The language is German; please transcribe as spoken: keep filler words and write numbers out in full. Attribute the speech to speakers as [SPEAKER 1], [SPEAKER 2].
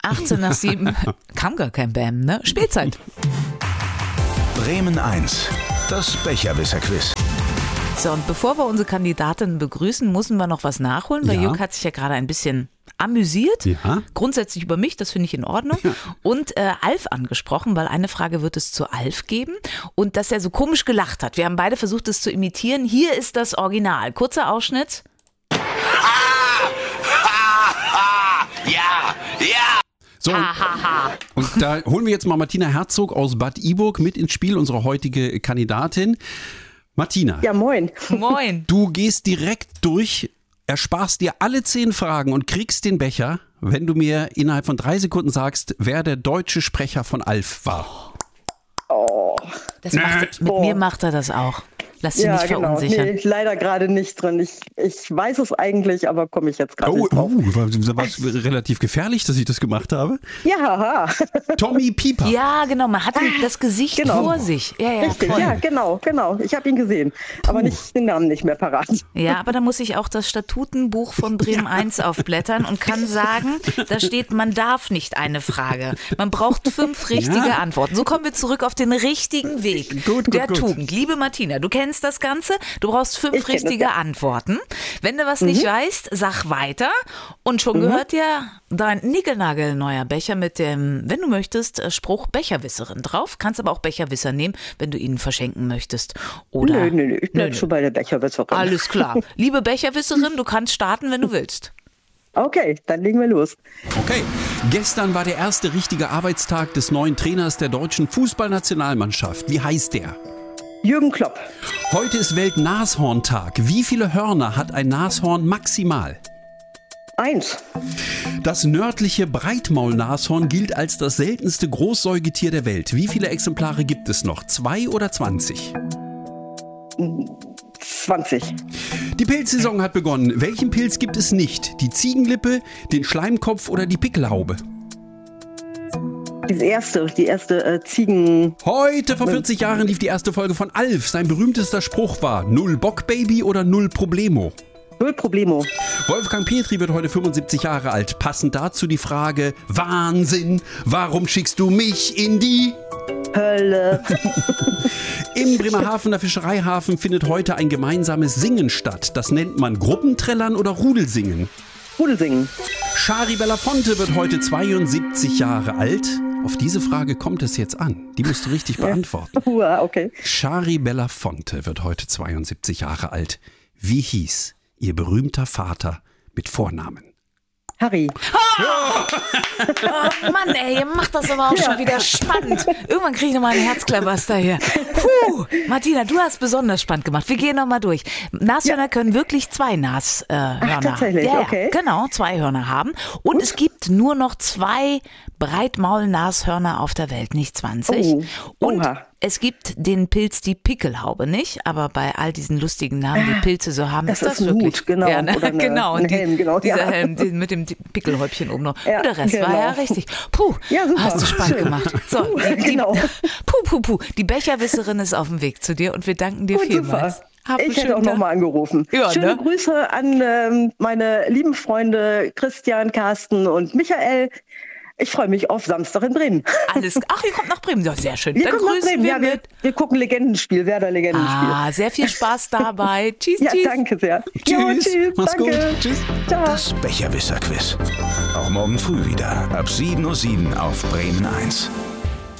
[SPEAKER 1] achtzehn nach sieben. Kam gar kein Bam, ne? Spielzeit.
[SPEAKER 2] Bremen eins, das Becherwisser-Quiz.
[SPEAKER 1] So, und bevor wir unsere Kandidatin begrüßen, müssen wir noch was nachholen, weil
[SPEAKER 3] Ja.
[SPEAKER 1] Jörg hat sich ja gerade ein bisschen amüsiert.
[SPEAKER 3] Ja.
[SPEAKER 1] Grundsätzlich über mich, das finde ich in Ordnung.
[SPEAKER 3] Ja.
[SPEAKER 1] Und äh, Alf angesprochen, weil eine Frage wird es zu Alf geben. Und dass er so komisch gelacht hat. Wir haben beide versucht, es zu imitieren. Hier ist das Original. Kurzer Ausschnitt.
[SPEAKER 2] Ja, ja.
[SPEAKER 3] So, und, und da holen wir jetzt mal Martina Herzog aus Bad Iburg mit ins Spiel, unsere heutige Kandidatin. Martina,
[SPEAKER 4] Ja, moin.
[SPEAKER 1] Moin.
[SPEAKER 3] du gehst direkt durch, ersparst dir alle zehn Fragen und kriegst den Becher, wenn du mir innerhalb von drei Sekunden sagst, wer der deutsche Sprecher von Alf war.
[SPEAKER 4] Oh.
[SPEAKER 1] Das macht, mit
[SPEAKER 4] Oh.
[SPEAKER 1] mir macht er das auch. Lass dich
[SPEAKER 4] Ja,
[SPEAKER 1] nicht
[SPEAKER 4] genau.
[SPEAKER 1] verunsichern.
[SPEAKER 4] Nee, leider gerade nicht drin. Ich, ich weiß es eigentlich, aber komme ich jetzt gerade
[SPEAKER 3] Oh,
[SPEAKER 4] nicht drauf.
[SPEAKER 3] oh, war es relativ gefährlich, dass ich das gemacht habe?
[SPEAKER 4] Ja, haha.
[SPEAKER 3] Tommy Pieper.
[SPEAKER 1] Ja, genau. Man hat das Gesicht
[SPEAKER 4] Genau.
[SPEAKER 1] vor sich. Ja, ja,
[SPEAKER 4] Richtig,
[SPEAKER 1] voll.
[SPEAKER 4] ja, genau, genau. Ich habe ihn gesehen, aber nicht den Namen nicht mehr parat.
[SPEAKER 1] Ja, aber da muss ich auch das Statutenbuch von Bremen eins aufblättern und kann sagen, da steht, man darf nicht eine Frage. Man braucht fünf richtige
[SPEAKER 3] Ja.
[SPEAKER 1] Antworten. So kommen wir zurück auf den richtigen Weg
[SPEAKER 3] Gut, gut,
[SPEAKER 1] der
[SPEAKER 3] gut.
[SPEAKER 1] Tugend. Liebe Martina, du kennst das Ganze. Du brauchst fünf
[SPEAKER 4] Ich kenn das,
[SPEAKER 1] richtige
[SPEAKER 4] ja.
[SPEAKER 1] Antworten. Wenn du was nicht weißt, sag weiter. Und schon gehört dir dein nickelnagelneuer Becher mit dem, wenn du möchtest, Spruch Becherwisserin drauf. Kannst aber auch Becherwisser nehmen, wenn du ihn verschenken möchtest. Oder
[SPEAKER 4] Nö, nö, nö. Ich bleib
[SPEAKER 1] Nö, nö.
[SPEAKER 4] schon bei der Becherwisserin.
[SPEAKER 1] Alles klar. Liebe Becherwisserin, du kannst starten, wenn du willst.
[SPEAKER 4] Okay, dann legen wir los.
[SPEAKER 3] Okay, gestern war der erste richtige Arbeitstag des neuen Trainers der deutschen Fußballnationalmannschaft. Wie heißt der?
[SPEAKER 4] Jürgen Klopp.
[SPEAKER 3] Heute ist Welt-Nashorntag. Wie viele Hörner hat ein Nashorn maximal?
[SPEAKER 4] Eins.
[SPEAKER 3] Das nördliche Breitmaulnashorn gilt als das seltenste Großsäugetier der Welt. Wie viele Exemplare gibt es noch? Zwei oder zwanzig?
[SPEAKER 4] zwanzig.
[SPEAKER 3] Die Pilzsaison hat begonnen. Welchen Pilz gibt es nicht? Die Ziegenlippe, den Schleimkopf oder die Pickelhaube?
[SPEAKER 4] Das erste, die erste äh, Ziegen...
[SPEAKER 3] Heute vor vierzig Jahren lief die erste Folge von Alf. Sein berühmtester Spruch war: Null Bock, Baby oder Null Problemo?
[SPEAKER 4] Null Problemo.
[SPEAKER 3] Wolfgang Petri wird heute fünfundsiebzig Jahre alt. Passend dazu die Frage: Wahnsinn, warum schickst du mich in die...
[SPEAKER 4] Hölle.
[SPEAKER 3] Im Bremerhavener Fischereihafen findet heute ein gemeinsames Singen statt. Das nennt man Gruppenträllern oder Rudelsingen.
[SPEAKER 4] Rudelsingen.
[SPEAKER 3] Shari Belafonte wird heute zweiundsiebzig Jahre alt. Auf diese Frage kommt es jetzt an. Die musst du richtig beantworten.
[SPEAKER 4] Uah, okay.
[SPEAKER 3] Shari Belafonte wird heute zweiundsiebzig Jahre alt. Wie hieß ihr berühmter Vater mit Vornamen?
[SPEAKER 4] Harry.
[SPEAKER 1] Oh Mann, ey, ihr macht das aber auch schon wieder spannend. Irgendwann kriege ich nochmal einen Herzklabaster hier. Puh, Martina, du hast besonders spannend gemacht. Wir gehen nochmal durch. Nashörner können wirklich zwei Nashörner.
[SPEAKER 4] Ach, tatsächlich,
[SPEAKER 1] ja, ja,
[SPEAKER 4] okay.
[SPEAKER 1] genau, zwei Hörner haben. Und es gibt nur noch zwei Breitmaul-Nashörner auf der Welt, nicht zwanzig.
[SPEAKER 4] Oh,
[SPEAKER 1] Und
[SPEAKER 4] oha.
[SPEAKER 1] es gibt den Pilz die Pickelhaube nicht, aber bei all diesen lustigen Namen, die Pilze so haben,
[SPEAKER 4] Das
[SPEAKER 1] ist das
[SPEAKER 4] ist ein
[SPEAKER 1] wirklich.
[SPEAKER 4] Hut, genau,
[SPEAKER 1] Ja, ne?
[SPEAKER 4] oder eine-
[SPEAKER 1] genau.
[SPEAKER 4] ein
[SPEAKER 1] Und die,
[SPEAKER 4] Helm, genau,
[SPEAKER 1] Dieser
[SPEAKER 4] ja.
[SPEAKER 1] Helm die, mit dem Pickelhäubchen oben noch.
[SPEAKER 4] Ja,
[SPEAKER 1] Und der Rest war
[SPEAKER 4] genau.
[SPEAKER 1] ja richtig. Puh,
[SPEAKER 4] Ja, super.
[SPEAKER 1] hast du spannend
[SPEAKER 4] Schön.
[SPEAKER 1] gemacht. So, die, die,
[SPEAKER 4] Genau.
[SPEAKER 1] Puh, puh, puh. Die Becherwisserin ist auf dem Weg zu dir und wir danken dir
[SPEAKER 4] Gut,
[SPEAKER 1] vielmals.
[SPEAKER 4] super.
[SPEAKER 1] Hab einen
[SPEAKER 4] Ich hätte
[SPEAKER 1] schönen
[SPEAKER 4] auch
[SPEAKER 1] Tag.
[SPEAKER 4] nochmal angerufen.
[SPEAKER 1] Ja,
[SPEAKER 4] Schöne
[SPEAKER 1] ne?
[SPEAKER 4] Grüße an ähm, meine lieben Freunde Christian, Carsten und Michael. Ich freue mich auf Samstag in Bremen.
[SPEAKER 1] Alles. Ach, ihr kommt nach Bremen. Ja, sehr schön.
[SPEAKER 4] Wir
[SPEAKER 1] Dann
[SPEAKER 4] kommen nach
[SPEAKER 1] grüßen
[SPEAKER 4] Bremen.
[SPEAKER 1] wir
[SPEAKER 4] Ja, wir,
[SPEAKER 1] mit.
[SPEAKER 4] wir gucken Legendenspiel, Werder Legendenspiel.
[SPEAKER 1] Ah, sehr viel Spaß dabei. Tschüss,
[SPEAKER 4] ja,
[SPEAKER 1] tschüss.
[SPEAKER 4] danke sehr.
[SPEAKER 3] Tschüss.
[SPEAKER 4] Jo, tschüss.
[SPEAKER 3] Mach's
[SPEAKER 4] danke.
[SPEAKER 3] gut. Tschüss.
[SPEAKER 4] Ciao.
[SPEAKER 2] Das Becherwisser-Quiz. Auch morgen früh wieder ab sieben Uhr sieben auf Bremen eins.